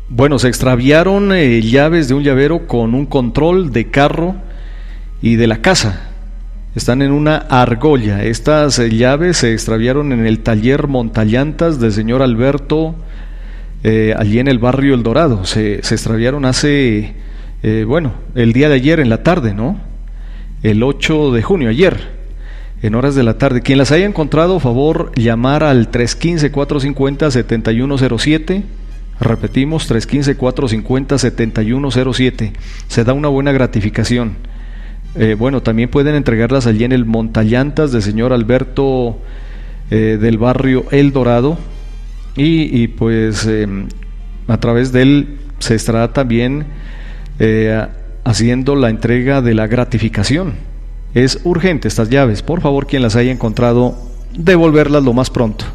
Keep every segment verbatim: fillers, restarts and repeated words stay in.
Bueno, se extraviaron eh, llaves de un llavero con un control de carro y de la casa. Están en una argolla. Estas eh, llaves se extraviaron en el taller montallantas del señor Alberto, eh, allí en el barrio El Dorado. Se, se extraviaron hace, eh, bueno, el día de ayer en la tarde, ¿no? El ocho de junio, ayer, en horas de la tarde. Quien las haya encontrado, favor llamar al tres uno cinco, cuatro cinco cero, siete uno cero siete. Repetimos, tres uno cinco, cuatro cinco cero, siete uno cero siete. Se da una buena gratificación. Eh, bueno, también pueden entregarlas allí en el montallantas del señor Alberto, eh, del barrio El Dorado, y, y pues eh, a través de él se estará también eh, haciendo la entrega de la gratificación. Es urgente estas llaves, por favor, quien las haya encontrado, devolverlas lo más pronto.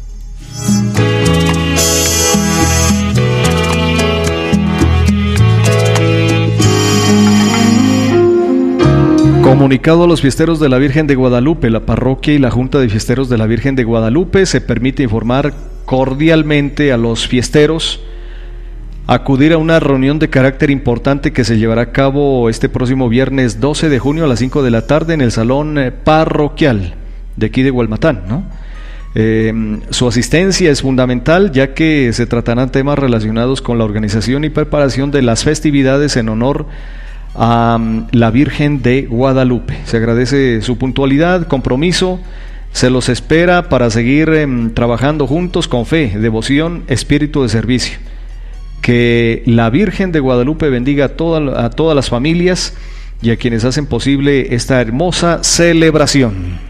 Comunicado a los fiesteros de la Virgen de Guadalupe, la parroquia y la Junta de Fiesteros de la Virgen de Guadalupe se permite informar cordialmente a los fiesteros acudir a una reunión de carácter importante que se llevará a cabo este próximo viernes doce de junio a las cinco de la tarde en el salón parroquial de aquí de Hualmatán, ¿no? Eh, su asistencia es fundamental, ya que se tratarán temas relacionados con la organización y preparación de las festividades en honor a la Virgen de Guadalupe. Se agradece su puntualidad, compromiso, se los espera para seguir eh, trabajando juntos con fe, devoción, espíritu de servicio. Que la Virgen de Guadalupe bendiga a, toda, a todas las familias y a quienes hacen posible esta hermosa celebración.